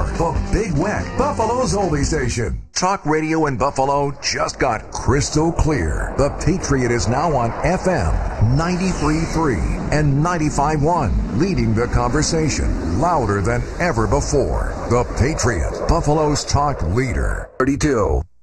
the Big Weck, Buffalo's oldie station. Talk radio in Buffalo just got crystal clear. The Patriot is now on FM 93.3 and 95.1, leading the conversation louder than ever before. The Patriot, Buffalo's talk leader. 32.